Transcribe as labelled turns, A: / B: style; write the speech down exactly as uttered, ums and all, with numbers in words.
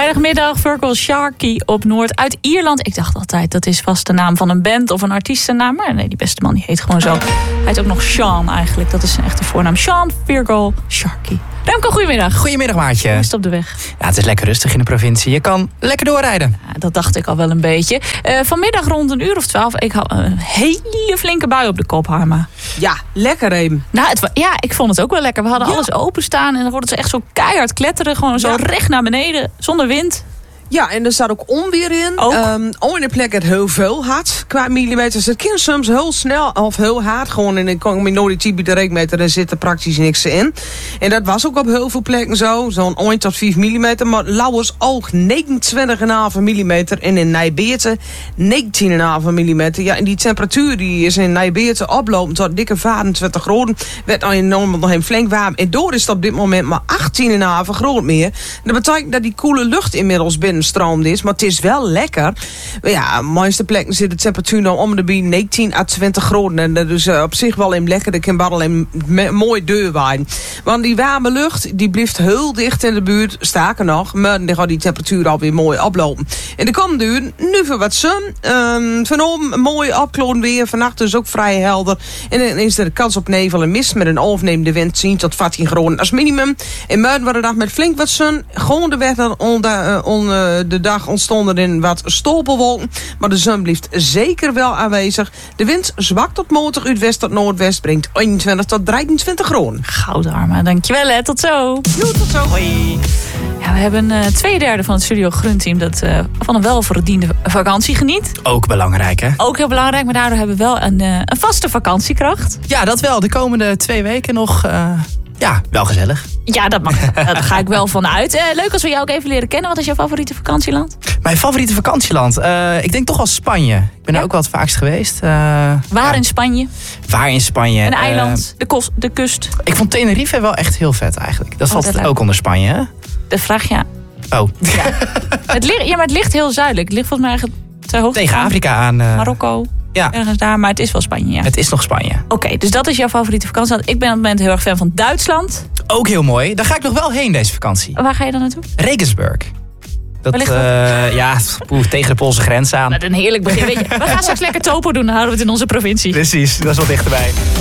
A: Vrijdagmiddag, Virgil Sharkey op Noord uit Ierland. Ik dacht altijd, dat is vast de naam van een band of een artiestennaam. Maar nee, die beste man die heet gewoon zo. Hij heet ook nog Sean eigenlijk, dat is zijn echte voornaam. Sean Virgil Sharkey. Remco, goedemiddag.
B: Goedemiddag, Maartje.
A: Hoe is het op de weg?
B: Ja, het is lekker rustig in de provincie. Je kan lekker doorrijden.
A: Ja, dat dacht ik al wel een beetje. Uh, vanmiddag rond een uur of twaalf, ik had een hele flinke bui op de kop, Harma.
C: Ja, lekker Reem.
A: Nou, het, ja, ik vond het ook wel lekker. We hadden ja. alles openstaan en dan wordt het echt zo keihard kletteren. Gewoon zo ja. recht naar beneden, zonder wind.
C: Ja, en er staat ook onweer in.
A: Ook?
C: Um, oh, in de plek het heel veel hard qua millimeters. Het kan soms heel snel of heel hard. Gewoon in een minority bij de reekmeter, er zit er praktisch niks in. En dat was ook op heel veel plekken zo. Zo'n één tot vijf millimeter. Maar Lauwers ook negenentwintig komma vijf millimeter. En in Nijbeerte negentien komma vijf millimeter. Ja, en die temperatuur die is in Nijbeerte oplopend tot dikke vijfentwintig graden. Werd al enorm nog een flink warm. En door is het op dit moment maar achttien komma vijf graden meer. Dat betekent dat die koele lucht inmiddels binnen stroomd is, maar het is wel lekker. Maar ja, op de meeste plekken zit de temperatuur nou om de bij negentien à twintig graden. En dat is uh, op zich wel een lekker. Ik kan barrel een mooi deurwijn. Want die warme lucht, die blijft heel dicht in de buurt. Sterker nog, maar dan gaat die temperatuur alweer mooi oplopen. En de komende uur, nu voor wat zon. Um, Vanavond mooi opkloon weer. Vannacht dus ook vrij helder. En dan is er de kans op nevel en mist met een overnemende wind tien tot veertien graden als minimum. En morgen wordt de dag met flink wat zon. Gewoon de weg dan onder uh, on, uh, de dag ontstonden in wat stolpenwolken. Maar de zon blijft zeker wel aanwezig. De wind zwakt tot matig uit west tot noordwest. Brengt eenentwintig tot drieëntwintig graden.
A: Goudarme, dankjewel hè. Tot zo.
C: Jo, tot zo.
A: Hoi. Ja, we hebben uh, twee derde van het Studio Groenteam dat uh, van een welverdiende vakantie geniet.
B: Ook belangrijk, hè?
A: Ook heel belangrijk, maar daardoor hebben we wel een, uh, een vaste vakantiekracht.
B: Ja, dat wel. De komende twee weken nog... Uh... Ja, wel gezellig.
A: Ja, dat mag. Daar ga ik wel van uit. Uh, leuk als we jou ook even leren kennen. Wat is jouw favoriete vakantieland?
B: Mijn favoriete vakantieland? Uh, ik denk toch wel Spanje. Ik ben ja? er ook wel het vaakst geweest. Uh,
A: waar
B: ja.
A: in Spanje?
B: Waar in Spanje?
A: Een eiland,
B: uh,
A: de, kost, de kust.
B: Ik vond Tenerife wel echt heel vet eigenlijk. Dat
A: oh,
B: valt
A: dat
B: ook onder Spanje, hè?
A: De vraag, ja.
B: Oh.
A: Ja. het ligt, ja, maar het ligt heel zuidelijk. Het ligt volgens mij eigenlijk ter hoogte
B: tegen
A: van
B: Afrika aan. Uh,
A: Marokko.
B: Ja.
A: Ergens daar, maar het is wel Spanje, ja.
B: Het is nog Spanje.
A: Oké, okay, dus dat is jouw favoriete vakantieland. Ik ben op het moment heel erg fan van Duitsland.
B: Ook heel mooi. Daar ga ik nog wel heen deze vakantie.
A: Waar ga je dan naartoe?
B: Regensburg. Dat,
A: ligt dat?
B: Uh, ja, oeh, tegen de Poolse grens aan.
A: Met een heerlijk begin. Weet je, we gaan straks lekker topo doen, dan houden we het in onze provincie.
B: Precies, dat is wel dichterbij.